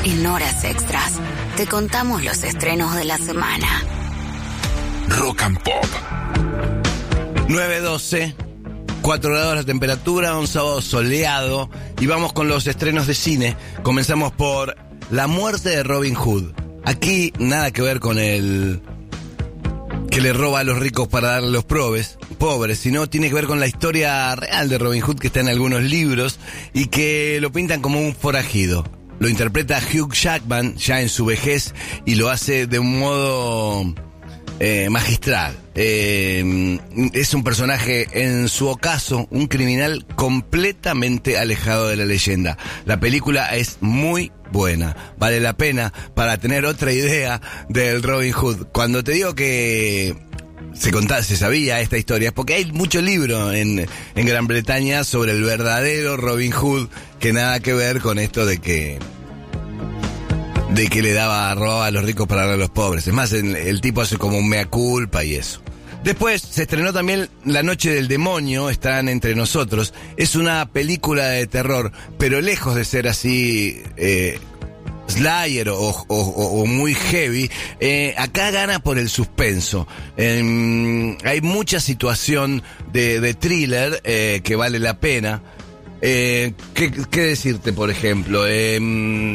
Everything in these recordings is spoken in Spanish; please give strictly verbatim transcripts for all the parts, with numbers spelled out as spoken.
En Horas Extras te contamos los estrenos de la semana. Rock and Pop. nueve doce, cuatro grados la temperatura, un sábado soleado. Y vamos con los estrenos de cine. Comenzamos por La muerte de Robin Hood. Aquí nada que ver con el que le roba a los ricos para darle a los pobres, pobres, sino tiene que ver con la historia real de Robin Hood que está en algunos libros y que lo pintan como un forajido. Lo interpreta Hugh Jackman ya en su vejez y lo hace de un modo eh, magistral. Eh, es un personaje, en su ocaso, un criminal completamente alejado de la leyenda. La película es muy buena, vale la pena para tener otra idea del Robin Hood. Cuando te digo que se contaba, se sabía esta historia, es porque hay mucho libro en, en Gran Bretaña sobre el verdadero Robin Hood, que nada que ver con esto de que de que le daba robaba a los ricos para darle a los pobres. Es más, el, el tipo hace como un mea culpa y eso. Después se estrenó también La Noche del Demonio, Están Entre Nosotros. Es una película de terror, pero lejos de ser así eh, slayer o, o, o, o muy heavy, eh, acá gana por el suspenso. Eh, hay mucha situación de, de thriller eh, que vale la pena. Eh, ¿qué, qué decirte, por ejemplo? Eh,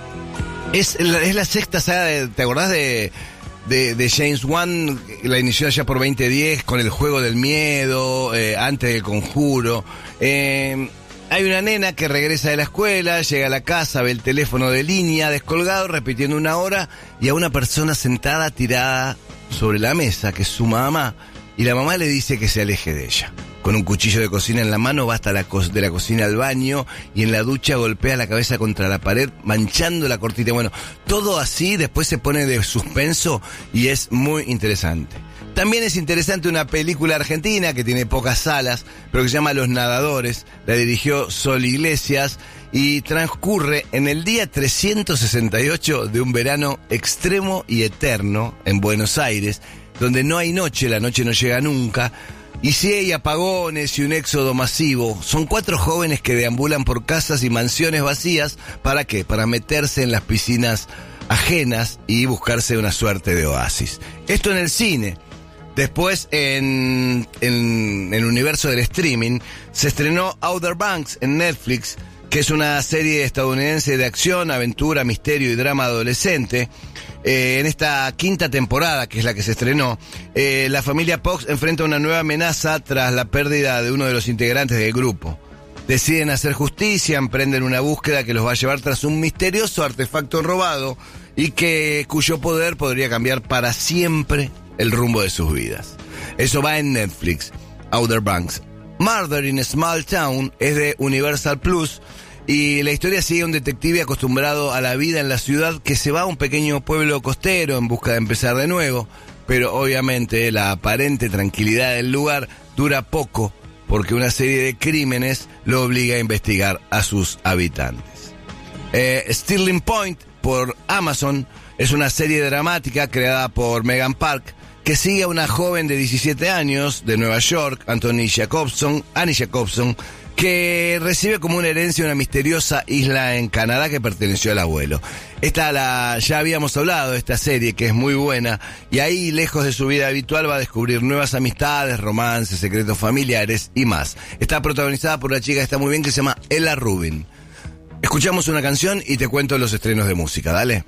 es, la, es la sexta saga de, ¿te acordás de... De, de James Wan? La inició allá por veinte diez con El Juego del Miedo, eh, antes del Conjuro. Eh, hay una nena que regresa de la escuela, llega a la casa, ve el teléfono de línea descolgado, repitiendo una hora, y a una persona sentada tirada sobre la mesa, que es su mamá, y la mamá le dice que se aleje de ella. Con un cuchillo de cocina en la mano va hasta la co- de la cocina al baño y en la ducha golpea la cabeza contra la pared manchando la cortina. Bueno, todo así después se pone de suspenso y es muy interesante. También es interesante una película argentina que tiene pocas salas, pero que se llama Los Nadadores. La dirigió Sol Iglesias y transcurre en el día trescientos sesenta y ocho de un verano extremo y eterno en Buenos Aires, donde no hay noche, la noche no llega nunca. Y si hay apagones y un éxodo masivo, son cuatro jóvenes que deambulan por casas y mansiones vacías. ¿Para qué? Para meterse en las piscinas ajenas y buscarse una suerte de oasis. Esto en el cine. Después, en, en, en el universo del streaming, se estrenó Outer Banks en Netflix, que es una serie estadounidense de acción, aventura, misterio y drama adolescente. Eh, en esta quinta temporada, que es la que se estrenó, eh, la familia Fox enfrenta una nueva amenaza tras la pérdida de uno de los integrantes del grupo. Deciden hacer justicia, emprenden una búsqueda que los va a llevar tras un misterioso artefacto robado y que cuyo poder podría cambiar para siempre el rumbo de sus vidas. Eso va en Netflix. Outer Banks. Murder in a Small Town es de Universal Plus. Y la historia sigue a un detective acostumbrado a la vida en la ciudad que se va a un pequeño pueblo costero en busca de empezar de nuevo, pero obviamente la aparente tranquilidad del lugar dura poco porque una serie de crímenes lo obliga a investigar a sus habitantes. Eh, Stirling Point por Amazon es una serie dramática creada por Megan Park que sigue a una joven de diecisiete años de Nueva York, Anthony Jacobson, Annie Jacobson, que recibe como una herencia una misteriosa isla en Canadá que perteneció al abuelo. Esta la ya habíamos hablado de esta serie, que es muy buena, y ahí, lejos de su vida habitual, va a descubrir nuevas amistades, romances, secretos familiares y más. Está protagonizada por una chica que está muy bien, que se llama Ella Rubin. Escuchamos una canción y te cuento los estrenos de música, dale.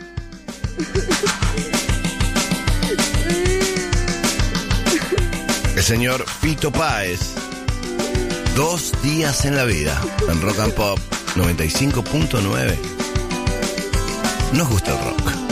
El señor Fito Páez. Dos días en la vida, en Rock and Pop noventa y cinco punto nueve. Nos gusta el rock.